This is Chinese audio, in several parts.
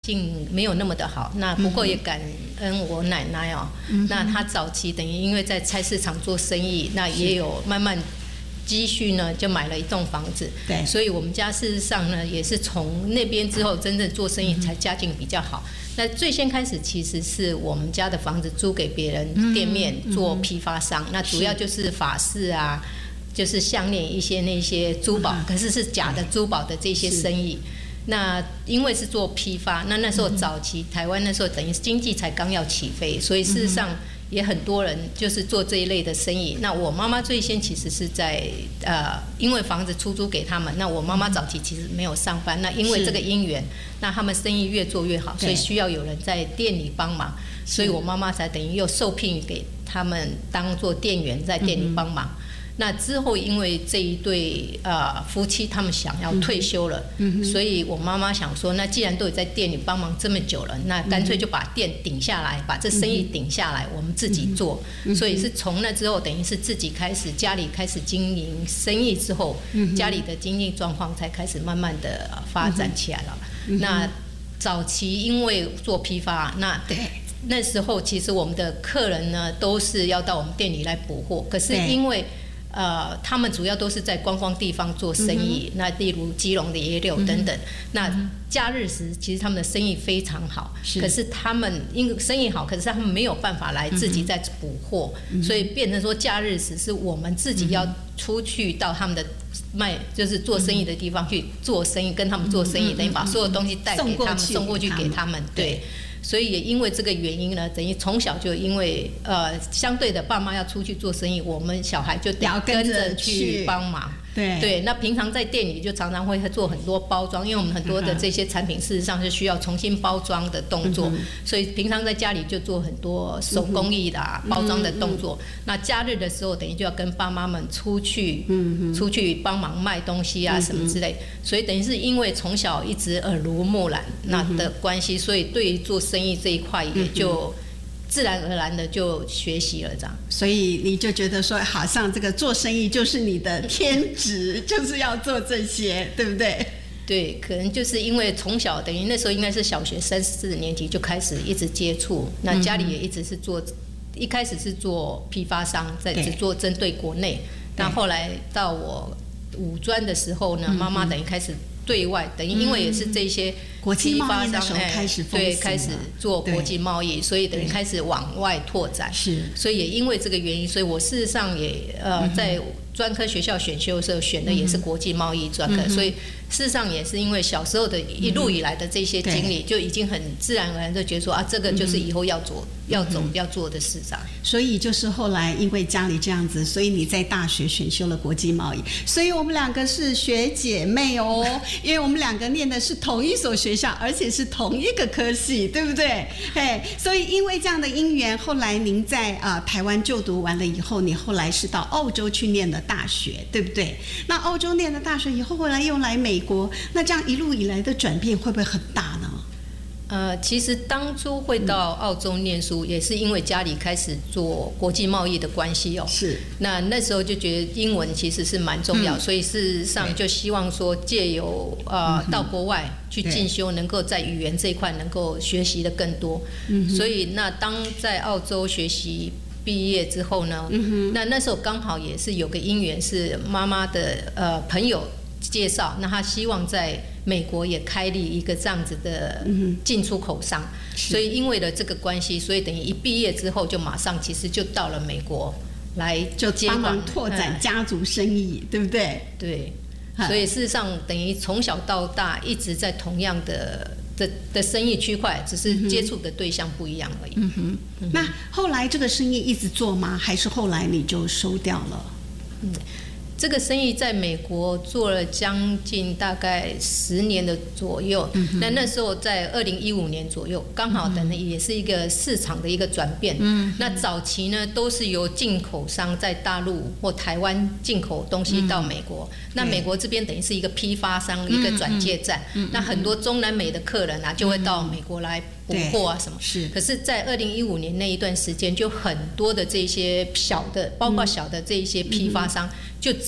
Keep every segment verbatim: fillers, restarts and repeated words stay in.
境没有那么的好，那不过也感恩我奶奶哦，嗯、那她早期等于因为在菜市场做生意，那也有慢慢积蓄呢，就买了一栋房子。对，所以我们家事实上呢，也是从那边之后真正做生意才家境比较好。那最先开始其实是我们家的房子租给别人店面做批发商，嗯、那主要就是法式啊。就是项链一些那些珠宝，可是是假的珠宝的这些生意。那因为是做批发，那那时候早期台湾那时候等于经济才刚要起飞，所以事实上也很多人就是做这一类的生意。那我妈妈最先其实是在呃，因为房子出租给他们，那我妈妈早期其实没有上班，那因为这个因缘，那他们生意越做越好，所以需要有人在店里帮忙，所以我妈妈才等于又受聘给他们当做店员在店里帮忙。那之后，因为这一对呃夫妻他们想要退休了，嗯、所以我妈妈想说，那既然都有在店里帮忙这么久了，那干脆就把店顶下来，把这生意顶下来，我们自己做。嗯、所以是从那之后，等于是自己开始家里开始经营生意之后，嗯、家里的经济状况才开始慢慢的发展起来了。嗯、那早期因为做批发，那对。那时候其实我们的客人呢都是要到我们店里来补货，可是因为呃，他们主要都是在观光地方做生意，嗯、那例如基隆的野柳等等。嗯、那假日时，其实他们的生意非常好，是可是他们因为生意好，可是他们没有办法来自己再补货，嗯、所以变成说假日时是我们自己要出去到他们的卖，就是做生意的地方去做生意，跟他们做生意，嗯、等于把所有东西带给他们，送过去给他们，对。所以也因为这个原因呢，等于从小就因为呃相对的爸妈要出去做生意，我们小孩就得跟着去帮忙。对对，那平常在店里就常常会做很多包装，因为我们很多的这些产品事实上是需要重新包装的动作，嗯、所以平常在家里就做很多手工艺的、啊嗯、包装的动作。嗯、那假日的时候，等于就要跟爸妈们出去，嗯、出去帮忙卖东西啊、嗯、什么之类。所以等于是因为从小一直耳濡目染那的关系，所以对于做生意这一块也就。自然而然的就学习了，这样， 所以你就觉得说，好像这个做生意就是你的天职，就是要做这些，对不对？ 对，可能就是因为从小等于那时候应该是小学三四年级就开始一直接触，那家里也一直是做，一开始是做批发商，在只做针对国内，那后来到我五专的时候呢，妈妈等于开始。对外等于因为也是这些国际贸易的时候开始丰富， 对，开始做国际贸易，所以等于开始往外拓展。是，所以也因为这个原因，所以我事实上也呃在专科学校选修的时候选的也是国际贸易专科，所以事实上也是因为小时候的一路以来的这些经历，就已经很自然而然就觉得说啊，这个就是以后要做、要走、要做的事上。 所以就是后来因为家里这样子，所以你在大学选修了国际贸易，所以我们两个是学姐妹哦，因为我们两个念的是同一所学校，而且是同一个科系，对不对？嘿，所以因为这样的因缘，后来您在啊、呃、台湾就读完了以后，你后来是到澳洲去念的大学，对不对？那澳洲念了大学以后，后来又来美国，那这样一路以来的转变会不会很大呢？ 呃，其实当初会到澳洲念书，也是因为家里开始做国际贸易的关系哦。是。那那时候就觉得英文其实是蛮重要，嗯、所以事实上就希望说借由呃、嗯、到国外去进修，能够在语言这一块能够学习的更多。嗯。所以那当在澳洲学习毕业之后呢，嗯、那那时候刚好也是有个因缘，是妈妈的呃朋友介绍，那他希望在美国也开立一个这样子的进出口商，嗯、所以因为了这个关系，所以等于一毕业之后就马上其实就到了美国来就帮忙拓展家族生意，嗯、对不对？ 对，所以事实上等于从小到大一直在同样的的的生意区块，只是接触的对象不一样而已。嗯哼， 嗯哼。那后来这个生意一直做吗？还是后来你就收掉了？ 嗯。这个生意在美国做了将近大概十年的左右，嗯、那那时候在二零一五年左右，刚好等于也是一个市场的一个转变。嗯、那早期呢都是由进口商在大陆或台湾进口东西到美国，嗯、那美国这边等于是一个批发商，嗯、一个转介站，嗯、那很多中南美的客人啊就会到美国来补货啊什么。是。可是，在二零一五年那一段时间，就很多的这些小的，包括小的这一些批发商，就只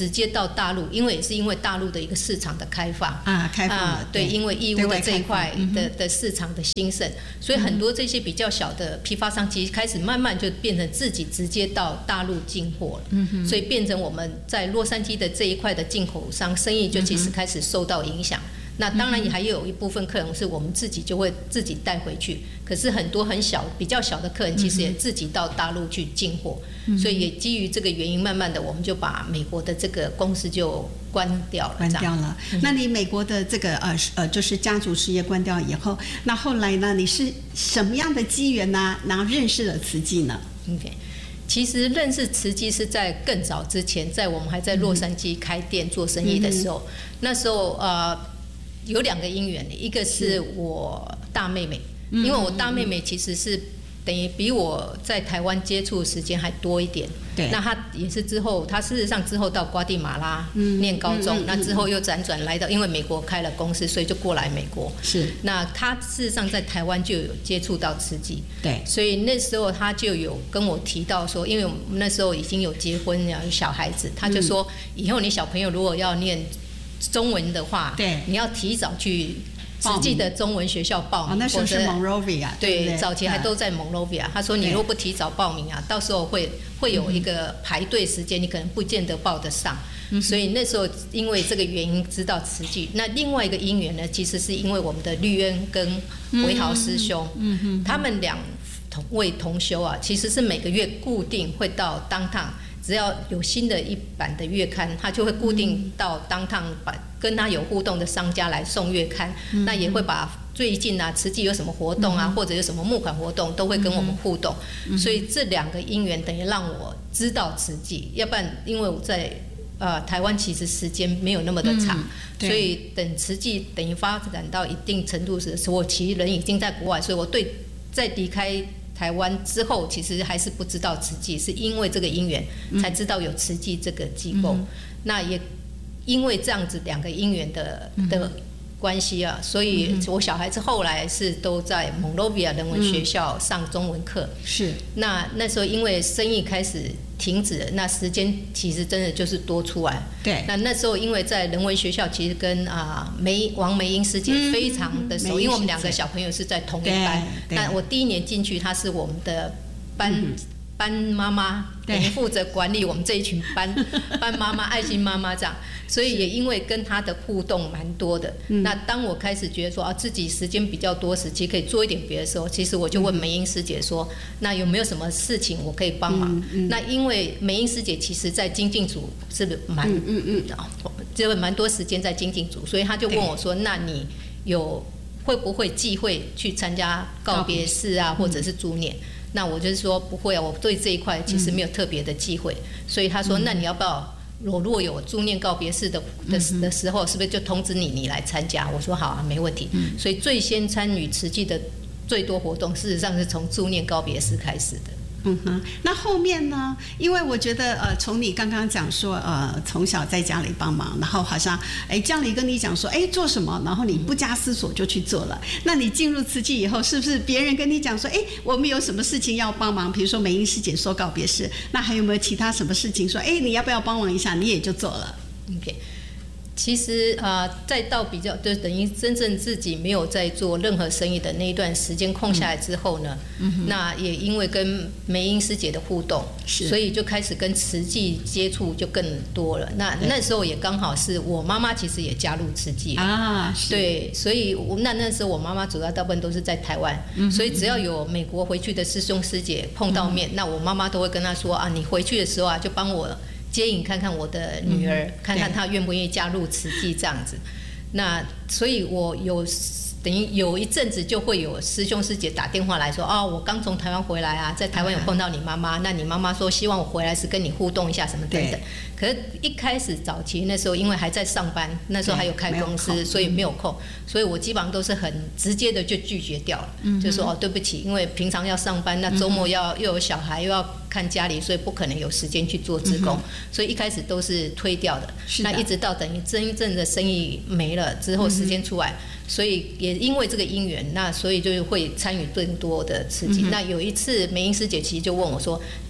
直接到大陆，因为也是因为大陆的一个市场的开放啊，开放啊，对，因为义乌的这一块的的市场的兴盛，所以很多这些比较小的批发商，其实开始慢慢就变成自己直接到大陆进货了，嗯，所以变成我们在洛杉矶的这一块的进口商生意就其实开始受到影响。那当然也还有一部分客人是我们自己就会自己带回去，可是很多很小比较小的客人其实也自己到大陆去进货，所以也基于这个原因，慢慢的我们就把美国的这个公司就关掉了。 关掉了。那你美国的这个呃呃就是家族事业关掉以后，那后来呢，你是什么样的机缘呢？然后认识了慈济呢 ？OK。其实认识慈济是在更早之前，在我们还在洛杉矶开店做生意的时候，嗯、那时候呃有两个因缘，一个是我大妹妹，嗯、因为我大妹妹其实是等于比我在台湾接触的时间还多一点。对，那她也是之后，她事实上之后到瓜地马拉念高中，嗯嗯嗯嗯、那之后又辗转来到，因为美国开了公司，所以就过来美国。是，那她事实上在台湾就有接触到慈济，对，所以那时候她就有跟我提到说，因为我们那时候已经有结婚有小孩子，她就说、嗯、以后你小朋友如果要念中文的话，对，你要提早去慈济的中文学校报名。哦， 那时候是 Monrovia， 对， 对， 早期还都在 Monrovia。他说你如果不提早报名啊，到时候会会有一个排队时间，你可能不见得报得上。嗯、所以那时候因为这个原因知道慈济。那另外一个因缘呢，其实是因为我们的绿恩跟维豪师兄，嗯嗯、他们两位同修啊，其实是每个月固定会到downtown。只要有新的一版的月刊，他就会固定到downtown把跟他有互动的商家来送月刊，嗯、那也会把最近啊慈济有什么活动啊，嗯、或者有什么募款活动，都会跟我们互动。嗯、所以这两个因缘等于让我知道慈济，要不然因为我在呃台湾其实时间没有那么的长，嗯、所以等慈济等于发展到一定程度时，我其实人已经在国外，所以我对在离开台湾之后，其实还是不知道慈济，是因为这个因缘才知道有慈济这个机构。嗯、那也因为这样子两个因缘的的关系啊，所以我小孩子后来是都在 Monrovia 人文学校上中文课。是。那那时候因为生意开始停止了，那时间其实真的就是多出来。对。那那时候因为在人文学校，其实跟啊梅王梅英师姐非常的熟，嗯、因为我们两个小朋友是在同一班。那我第一年进去，她是我们的班。嗯班妈妈等于负责管理我们这一群班班妈妈、爱心妈妈这样，所以也因为跟她的互动蛮多的。嗯、那当我开始觉得说啊自己时间比较多时期可以做一点别的时候，其实我就问梅英师姐说，嗯、那有没有什么事情我可以帮忙？嗯嗯、那因为梅英师姐其实在精进组是蛮嗯嗯嗯就蛮多时间在精进组，所以她就问我说，那你有会不会忌讳去参加告别式啊，或者是助念？嗯那我就是说不会啊，我对这一块其实没有特别的忌讳，嗯、所以他说，那你要不要我如果有助念告别式的的的时候，是不是就通知你你来参加？我说好啊，没问题。嗯、所以最先参与慈济的最多活动，事实上是从助念告别式开始的。 嗯哼，那后面呢？因为我觉得，呃，从你刚刚讲说，呃，从小在家里帮忙，然后好像，哎，家里跟你讲说，哎，做什么，然后你不加思索就去做了。那你进入慈济以后，是不是别人跟你讲说，哎，我们有什么事情要帮忙？比如说美英师姐说告别式，那还有没有其他什么事情说，哎，你要不要帮忙一下？你也就做了。 OK。其实呃，再到比较，就等于真正自己没有在做任何生意的那一段时间空下来之后呢，嗯、那也因为跟梅英师姐的互动，所以就开始跟慈济接触就更多了。那那时候也刚好是我妈妈其实也加入慈济啊，对，所以我那那时候我妈妈主要大部分都是在台湾，嗯、所以只要有美国回去的师兄师姐碰到面，嗯、那我妈妈都会跟她说啊，你回去的时候啊，就帮我接引看看我的女儿，嗯、看看她愿不愿意加入慈济这样子。那所以我有等于有一阵子就会有师兄师姐打电话来说，哦，我刚从台湾回来啊，在台湾有碰到你妈妈，那你妈妈说希望我回来是跟你互动一下什么等等。可是一开始早期那时候因为还在上班，那时候还有开公司，所以没有空，所以我基本上都是很直接的就拒绝掉了，嗯、就说哦对不起，因为平常要上班，那周末要、嗯、又有小孩又要看家里，所以不可能有时间去做志工，嗯、所以一开始都是推掉的。的那一直到等于真正的生意没了之后，时间出来。嗯所以也因为这个因缘，那所以就会参与更多的刺激。嗯、那有一次梅英师姐其实就问我说，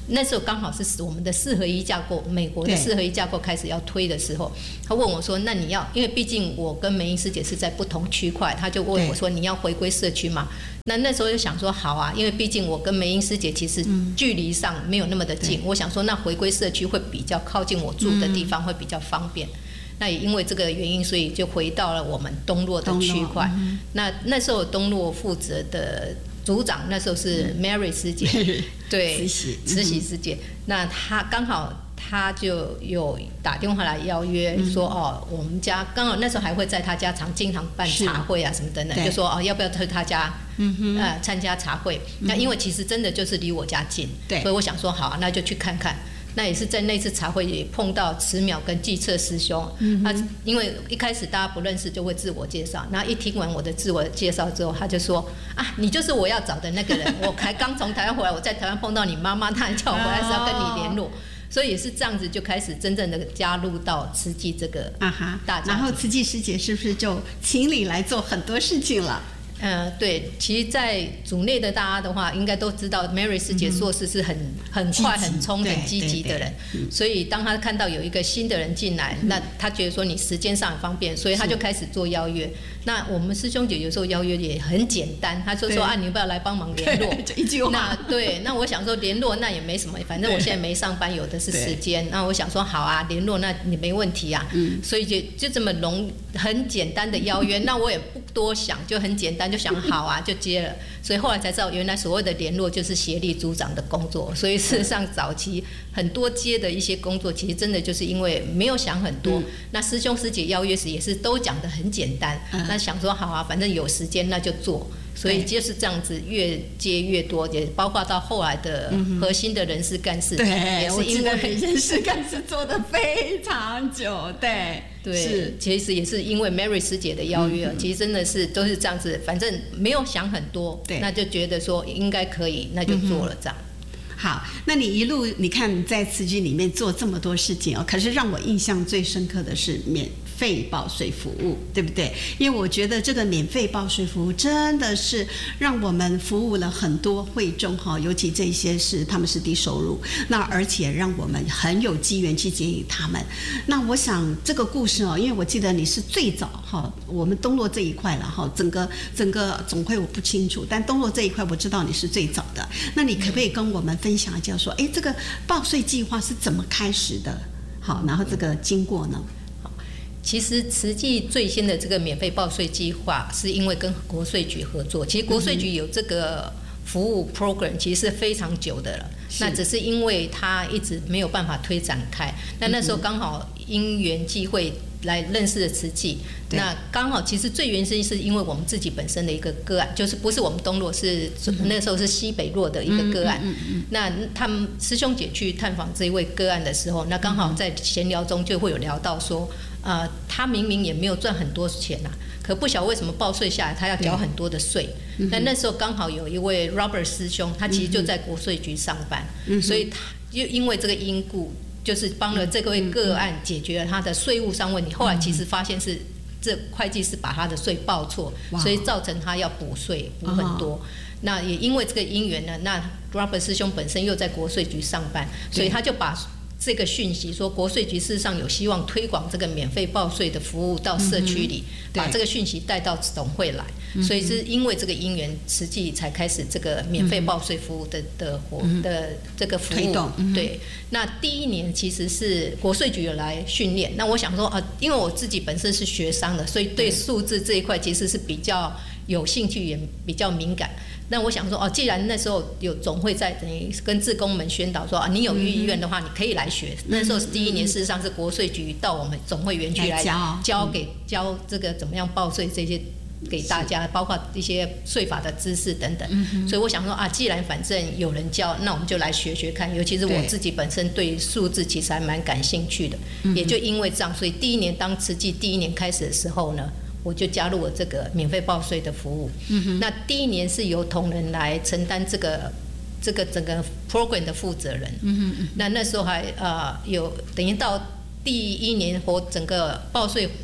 那时候刚好是我们的四合一架构，美国的四合一架构开始要推的时候，他问我说：“那你要，因为毕竟我跟梅英师姐是在不同区块，他就问我说：‘你要回归社区嘛？’那那时候就想说好啊，因为毕竟我跟梅英师姐其实距离上没有那么的近，嗯、我想说那回归社区会比较靠近我住的地方，会比较方便。嗯、那也因为这个原因，所以就回到了我们东洛的区块。嗯、那那时候东洛负责的组长那时候是 Mary 师姐，嗯、对，慈禧慈禧师姐。那她刚好。他就有打电话来邀约说，嗯、哦，我们家刚好那时候还会在他家常经常办茶会啊什么等等，就说哦要不要去他家，嗯、呃参加茶会？嗯、那因为其实真的就是离我家近，所以我想说好，啊，那就去看看。那也是在那次茶会也碰到慈淼跟季策师兄，嗯、他因为一开始大家不认识就会自我介绍，然后一听完我的自我介绍之后，他就说啊，你就是我要找的那个人，我才刚从台湾回来，我在台湾碰到你妈妈，她叫我回来是要跟你联络。所以也是这样子，就开始真正的加入到慈济这个大家族。 然后慈济师姐是不是就请你来做很多事情了？ 呃，对，其实，在组内的大家的话，应该都知道 ，Mary 师姐做事是很很快、很冲、很积极的人。所以，当他看到有一个新的人进来，那他觉得说你时间上很方便，所以他就开始做邀约。那我们师兄姐有时候邀约也很简单，他就说啊，你要不要来帮忙联络？ 就一句话。 那对，那我想说联络那也没什么，反正我现在没上班，有的是时间。那我想说好啊，联络那你没问题啊。嗯。所以就就这么容很简单的邀约，那我也不多想，就很简单。就想好啊，就接了，所以后来才知道，原来所谓的联络就是协力组长的工作。所以事实上，早期很多接的一些工作，其实真的就是因为没有想很多。嗯、那师兄师姐邀约时也是都讲得很简单，嗯、那想说好啊，反正有时间那就做。所以就是这样子，越接越多，也包括到后来的核心的人事干事， 对， 也是因为人事干事做得非常久，对， 对，是，其实也是因为 Mary 师姐的邀约，嗯、其实真的是都是这样子，反正没有想很多，对，那就觉得说应该可以，那就做了这样。 嗯、好，那你一路你看你在慈济里面做这么多事情哦，可是让我印象最深刻的是免费报税服务，对不对？因为我觉得这个免费报税服务真的是让我们服务了很多会众哈，尤其这些是他们是低收入，那而且让我们很有机缘去接引他们。那我想这个故事哦，因为我记得你是最早哈，我们东洛这一块了哈，整个整个总会我不清楚，但东洛这一块我知道你是最早的。那你可不可以跟我们分享一下说，哎，这个报税计划是怎么开始的？好，然后这个经过呢？ 其实慈济最先的这个免费报税计划，是因为跟国税局合作。其实国税局有这个服务 program， 其实是非常久的了。那只是因为它一直没有办法推展开。那那时候刚好因缘际会来认识了慈济。那刚好其实最原生是因为我们自己本身的一个个案，就是不是我们东洛，是那时候是西北洛的一个个案。那他们师兄姐去探访这一位个案的时候，那刚好在闲聊中就会有聊到说。呃，他明明也没有赚很多钱呐、啊，可不晓得为什么报税下来他要缴很多的税。那那时候刚好有一位 Robert 师兄，他其实就在国税局上班，嗯、所以他就因为这个因故，就是帮了这位个案解决了他的税务上问题。后来其实发现是这会计师把他的税报错，所以造成他要补税补很多。那也因为这个因缘呢，那 Robert 师兄本身又在国税局上班，所以他就把这个讯息说，国税局事实上有希望推广这个免费报税的服务到社区里，嗯、把这个讯息带到总会来，嗯、所以是因为这个因缘，慈济才开始这个免费报税服务的的活、嗯、的这个服务。推动。嗯、对，那第一年其实是国税局有来训练。那我想说啊，因为我自己本身是学商的，所以对数字这一块其实是比较有兴趣，也比较敏感。那我想说哦，既然那时候有总会在等于跟志工们宣导说啊，你有意愿的话，你可以来学。嗯、那时候是第一年，事实上是国税局到我们总会园区来教教给教这个怎么样报税这些给大家，包括一些税法的知识等等。嗯、所以我想说啊，既然反正有人教，那我们就来学学看。尤其是我自己本身对数字其实还蛮感兴趣的，也就因为这样，所以第一年当慈济第一年开始的时候呢。我就加入了这个免费报税的服务。嗯、那第一年是由同仁来承担这个这个整个 program 的负责人。嗯嗯、那那时候还呃有等于到第一年或整个报税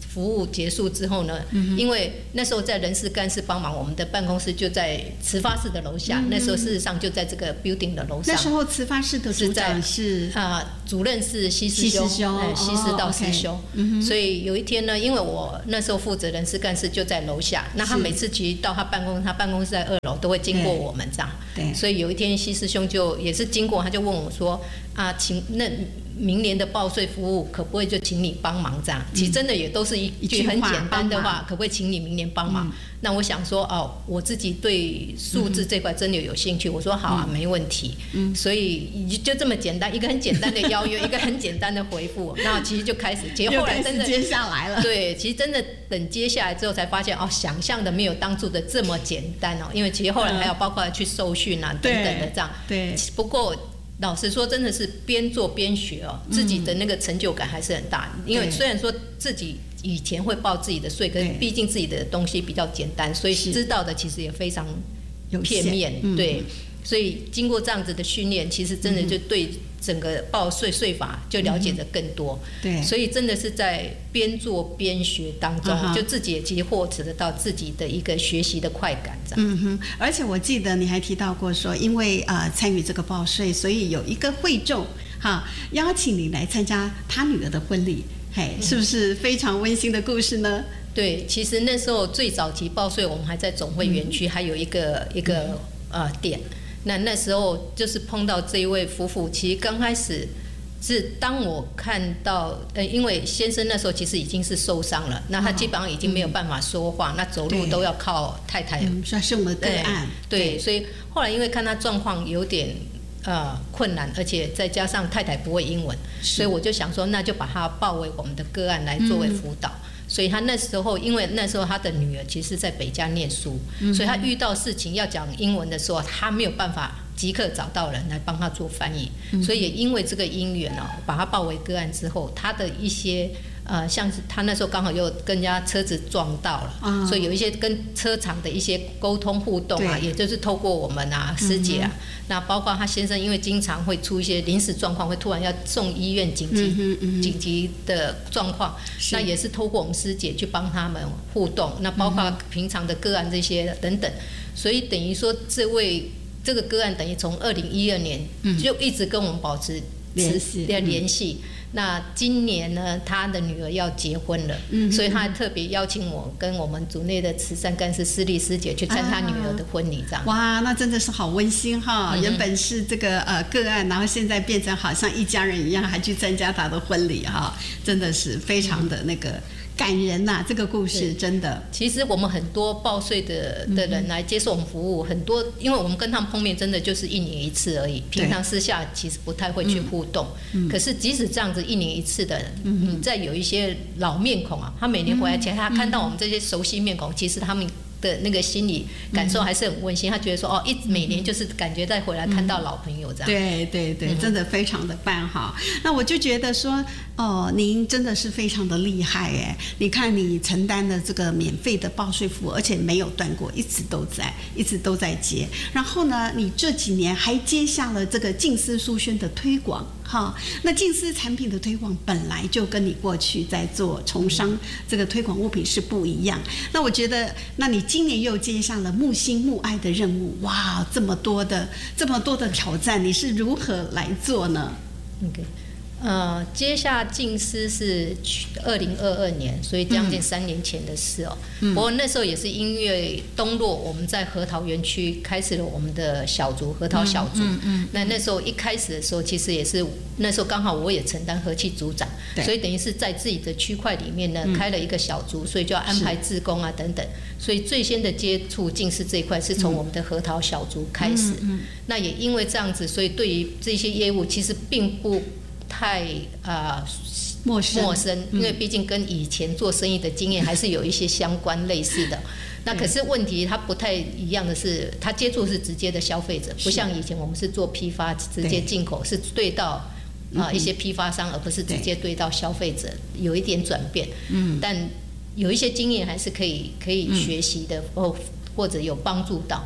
服务结束之后呢，嗯、因为那时候在人事干事帮忙，我们的办公室就在慈发室的楼下。嗯、那时候事实上就在这个 building 的楼上。 那时候慈发室的组长是啊、呃，主任是西师兄，西师道师兄。哦 okay 所以有一天呢，因为我那时候负责人事干事就在楼下，那他每次其实到他办公室，他办公室在二楼，都会经过我们这样。对。所以有一天西师兄就也是经过，他就问我说：“啊，请那。”明年的报税服务可不可以就请你帮忙这样？其实真的也都是一句很简单的话，可不可以请你明年帮忙？嗯、那我想说哦，我自己对数字这块真的有兴趣，嗯、我说好啊，没问题。嗯、所以就这么简单，一个很简单的邀约，一个很简单的回复，那其实就开始。其实后来真的接下来了。 对，其实真的等接下来之后才发现哦，想象的没有当初的这么简单哦，因为其实后来还有包括去受训啊、嗯、等等的这样。对。不过。老实说，真的是边做边学哦，自己的那个成就感还是很大。嗯、因为虽然说自己以前会报自己的税，可是毕竟自己的东西比较简单，所以知道的其实也非常片面。嗯、对，所以经过这样子的训练，其实真的就对整个报税税法就了解的更多。嗯、对，所以真的是在边做边学当中，嗯、就自己也其实获得到自己的一个学习的快感。 嗯哼，而且我记得你还提到过说，因为呃参与这个报税，所以有一个会众哈邀请你来参加他女儿的婚礼，嘿，是不是非常温馨的故事呢？ 对，其实那时候最早期报税，我们还在总会园区，嗯、还有一个一个呃店。那那时候就是碰到这一位夫妇，其实刚开始是当我看到，呃，因为先生那时候其实已经是受伤了，那他基本上已经没有办法说话，哦、那走路都要靠太太。 嗯，算是我们的个案。 对，对所以后来因为看他状况有点呃困难，而且再加上太太不会英文，所以我就想说，那就把他报为我们的个案来作为辅导。嗯所以他那时候，因为那时候他的女儿其实在北加念书，嗯、所以他遇到事情要讲英文的时候，他没有办法即刻找到人来帮他做翻译。嗯、所以也因为这个因缘哦，把他报为个案之后，他的一些呃，像是他那时候刚好又跟人家车子撞到了，嗯、所以有一些跟车厂的一些沟通互动啊，也就是透过我们啊师姐啊，嗯、那包括他先生，因为经常会出一些临时状况，会突然要送医院紧急、嗯嗯、紧急的状况，那也是透过我们师姐去帮他们互动，那包括平常的个案这些等等，所以等于说这位这个个案等于从二零一二年就一直跟我们保持联系联系。嗯那今年呢，他的女儿要结婚了，嗯、所以他特别邀请我跟我们组内的慈善干事施丽师姐去参他女儿的婚礼，这样、啊。哇， 那真的是好温馨哈！嗯、原本是这个呃个案，然后现在变成好像一家人一样，还去参加他的婚礼哈，真的是非常的那个。感人呐、啊，这个故事真的。 其实我们很多报税的的人来接受我们服务，嗯、很多因为我们跟他们碰面真的就是一年一次而已，平常私下其实不太会去互动。嗯、可是即使这样子一年一次的人，嗯、你再有一些老面孔啊，他每年回来前，他看到我们这些熟悉面孔，其实他们的那个心理感受还是很温馨。他觉得说哦，一每年就是感觉再回来看到老朋友这样。 对对对，真的非常的棒哈。那我就觉得说，哦，您真的是非常的厉害哎！你看你承担的这个免费的报税服务，而且没有断过，一直都在，一直都在接。然后呢，你这几年还接下了这个净思书轩的推广。哈，那净思产品的推广本来就跟你过去在做从商这个推广物品是不一样。那我觉得，那你今年又接下了木心木爱的任务，哇，这么多的这么多的挑战，你是如何来做呢 ？OK。呃，接下净思是二零二二年，所以将近三年前的事哦。嗯、不过那时候也是因为东洛我们在核桃园区开始了我们的小组核桃小组。嗯嗯嗯、那那时候一开始的时候，其实也是那时候刚好我也承担和气组长，所以等于是在自己的区块里面呢、嗯、开了一个小组，所以就要安排志工啊等等。所以最先的接触净思这一块是从我们的核桃小组开始。嗯嗯、那也因为这样子，所以对于这些业务其实并不。太呃陌生， 陌生，因为毕竟跟以前做生意的经验还是有一些相关类似的。那可是问题它不太一样的是，它接触是直接的消费者，不像以前我们是做批发直接进口，是对到啊、呃、一些批发商，而不是直接对到消费者，有一点转变。嗯，但有一些经验还是可以可以学习的，或或者有帮助到。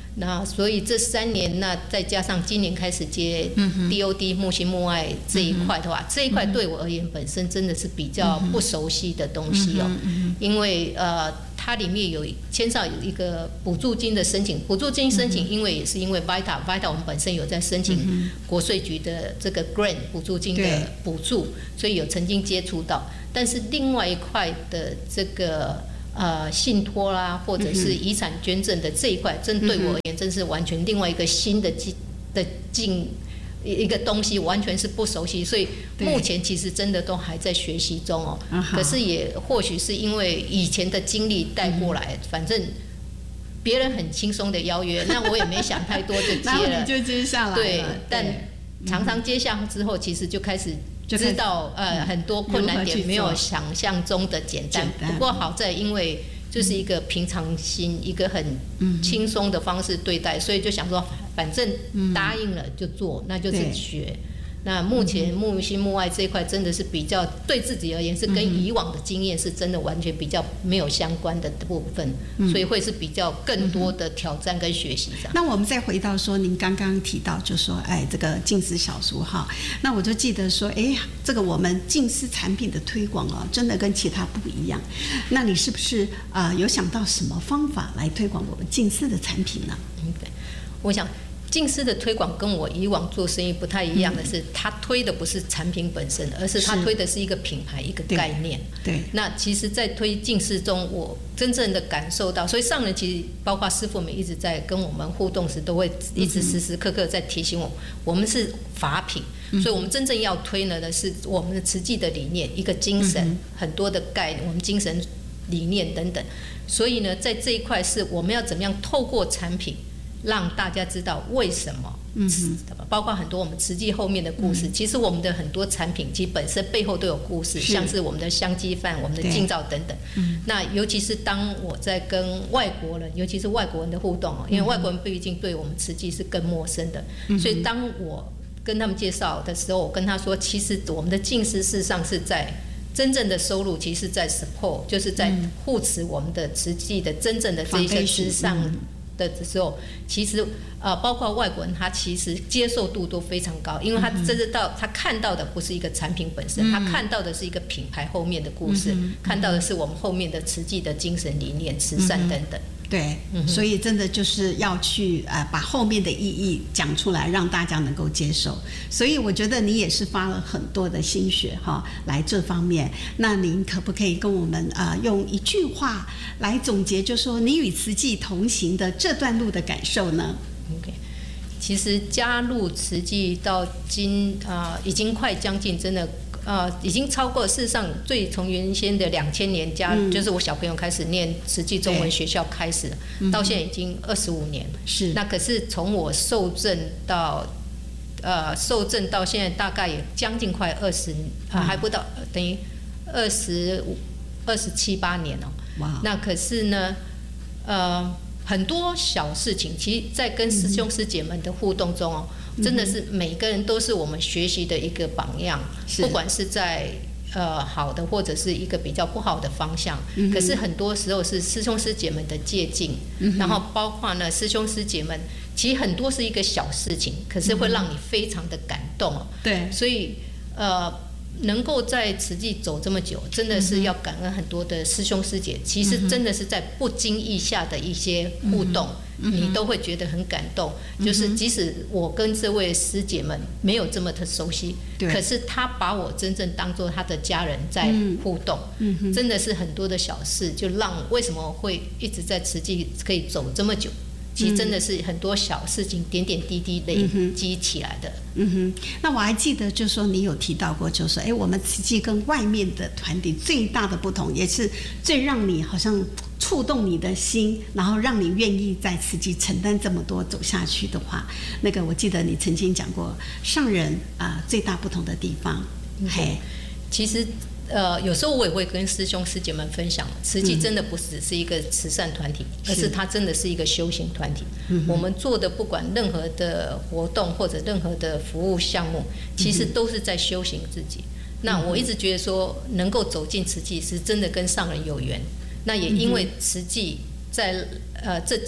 那所以这三年，那再加上今年开始接 D O D 木星木爱这一块的话，嗯、这一块对我而言本身真的是比较不熟悉的东西哦，嗯、因为呃，它里面有牵涉有一个补助金的申请，补助金申请，因为也是因为 Vita Vita 我们本身有在申请国税局的这个 Grant 补助金的补助，所以有曾经接触到，但是另外一块的这个。呃，信托啦，或者是遗产捐赠的这一块，真对我而言，真是完全另外一个新的进的进一个东西，完全是不熟悉，所以目前其实真的都还在学习中哦。可是也或许是因为以前的经历带过来，反正别人很轻松的邀约，那我也没想太多就接了， 然后你就接下来了。 对，但常常接下之后，其实就开始。知道呃很多困难点没有想象中的简单，不过好在因为就是一个平常心，一个很轻松的方式对待，所以就想说反正答应了就做，那就是学。那目前木星木爱这一块真的是比较对自己而言是跟以往的经验是真的完全比较没有相关的部分，所以会是比较更多的挑战跟学习上。 那我们再回到说，您刚刚提到就说，哎，这个静思小书哈，那我就记得说，哎，这个我们静思产品的推广啊，真的跟其他不一样。那你是不是啊、呃、有想到什么方法来推广我们静思的产品呢？ 嗯，对，我想。静思的推广跟我以往做生意不太一样的是，他推的不是产品本身，而是他推的是一个品牌、一个概念。 对。 那其实，在推静思中，我真正的感受到，所以上人其实包括师父们一直在跟我们互动时，都会一直时时刻刻在提醒我，我们是法品，所以我们真正要推呢的是我们的慈济的理念，一个精神，很多的概念，我们精神理念等等。所以呢，在这一块是我们要怎么样透过产品。让大家知道为什么，嗯，包括很多我们慈济后面的故事。嗯、其实我们的很多产品，其实本身背后都有故事，像是我们的香鸡饭、我们的净皂等等。嗯、那尤其是当我在跟外国人，尤其是外国人的互动哦，因为外国人毕竟对我们慈济是更陌生的，嗯、所以当我跟他们介绍的时候，我跟他说，其实我们的静思事实上是在。真正的收入其实在 support， 就是在护持我们的慈济的真正的这一些之上的时候，其实呃，包括外国人，他其实接受度都非常高，因为他真正到他看到的不是一个产品本身，他看到的是一个品牌后面的故事，看到的是我们后面的慈济的精神理念、慈善等等。 对，所以真的就是要去呃把后面的意义讲出来，让大家能够接受。所以我觉得你也是花了很多的心血哈来这方面。那您可不可以跟我们啊、呃、用一句话来总结，就说你与慈济同行的这段路的感受呢 ？OK， 其实加入慈济到今啊、呃、已经快将近真的。呃，已经超过，事实上，最从原先的两千年加，嗯、就是我小朋友开始念慈济中文学校开始，到现在已经二十五年。 是。那可是从我受证到，呃，受证到现在大概也将近快二十，啊，还不到，等于二十五、二十七八年哦。哇。那可是呢，呃，很多小事情，其实，在跟师兄师姐们的互动中哦。真的是每个人都是我们学习的一个榜样，不管是在呃好的或者是一个比较不好的方向。嗯、可是很多时候是师兄师姐们的借鉴，嗯、然后包括呢师兄师姐们，其实很多是一个小事情，可是会让你非常的感动。嗯、对，所以呃能够在慈济走这么久，真的是要感恩很多的师兄师姐。其实真的是在不经意下的一些互动。嗯你都会觉得很感动，嗯、就是即使我跟这位师姐们没有这么的熟悉，可是她把我真正当作她的家人在互动，嗯嗯、真的是很多的小事，就让为什么会一直在慈济可以走这么久。其实真的是很多小事情点点滴滴累积起来的。 嗯哼，那我还记得，就是说你有提到过，就是说，哎，我们慈济跟外面的团体最大的不同，也是最让你好像触动你的心，然后让你愿意在慈济承担这么多走下去的话，那个我记得你曾经讲过，上人啊、呃、最大不同的地方， 嗯、嘿，其实。呃，有时候我也会跟师兄师姐们分享，慈济真的不只是一个慈善团体，嗯、而是它真的是一个修行团体。嗯、我们做的不管任何的活动或者任何的服务项目，其实都是在修行自己。嗯、那我一直觉得说，能够走进慈济是真的跟上人有缘。那也因为慈济在呃这几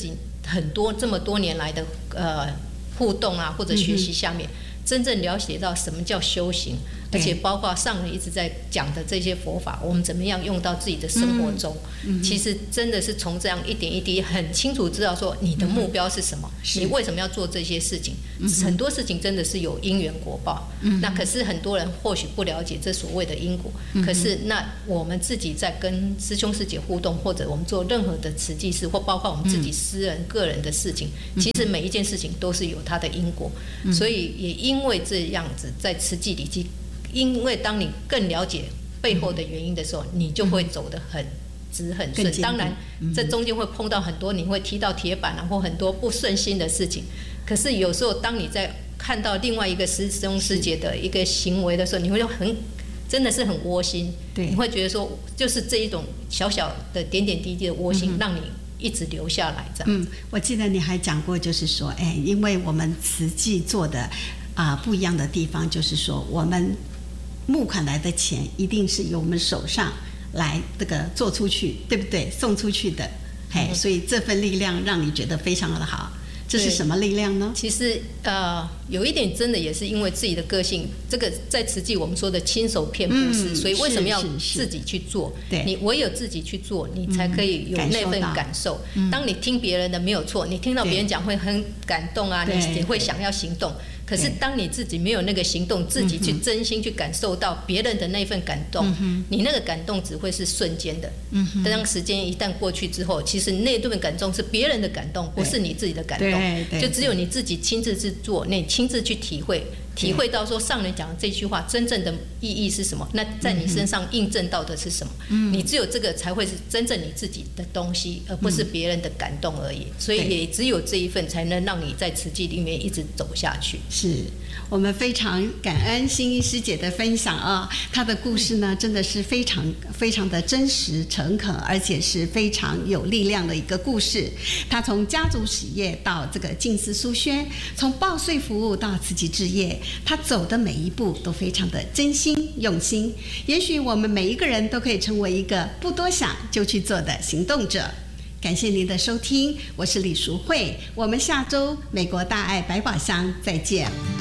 很多这么多年来的呃互动啊或者学习下面，嗯、真正了解到什么叫修行。而且包括上人一直在讲的这些佛法，我们怎么样用到自己的生活中，嗯嗯、其实真的是从这样一点一滴很清楚知道说你的目标是什么，嗯、你为什么要做这些事情，嗯、很多事情真的是有因缘果报，嗯、那可是很多人或许不了解这所谓的因果，嗯、可是那我们自己在跟师兄师姐互动，或者我们做任何的慈济事，或包括我们自己私人、嗯、个人的事情，其实每一件事情都是有它的因果，嗯、所以也因为这样子在慈济里去。因为当你更了解背后的原因的时候，你就会走得很直很顺。当然，这中间会碰到很多你会踢到铁板啊，或很多不顺心的事情。可是有时候，当你在看到另外一个师兄师姐的一个行为的时候，你会很真的是很窝心。对，你会觉得说，就是这一种小小的点点滴滴的窝心，嗯、让你一直留下来。这样。嗯， 我记得你还讲过，就是说，哎，因为我们慈济做的啊、呃、不一样的地方，就是说我们。募款来的钱一定是由我们手上来这个做出去，对不对？送出去的，嘿，嗯、所以这份力量让你觉得非常的好。这是什么力量呢？ 其实呃，有一点真的也是因为自己的个性，这个在慈济我们说的亲手骗布施，嗯、所以为什么要自己去做？对，你唯有自己去做，你才可以有那份感受。嗯、当你听别人的没有错，你听到别人讲会很感动啊，你也会想要行动。可是当你自己没有那个行动，自己去真心去感受到别人的那份感动，嗯、你那个感动只会是瞬间的。嗯、当时间一旦过去之后，其实那顿感动是别人的感动，不是你自己的感动。就只有你自己亲自去做，你亲自去体会。体会到说上人讲的这句话真正的意义是什么，那在你身上印证到的是什么，嗯、你只有这个才会是真正你自己的东西，而不是别人的感动而已，所以也只有这一份才能让你在慈济里面一直走下去。 是我们非常感恩心怡师姐的分享啊，她的故事呢真的是非常非常的真实诚恳，而且是非常有力量的一个故事。她从家族企业到这个净思书轩，从报税服务到慈济置业，他走的每一步都非常的真心用心。也许我们每一个人都可以成为一个不多想就去做的行动者。感谢您的收听，我是李淑慧，我们下周美国大爱百宝箱再见。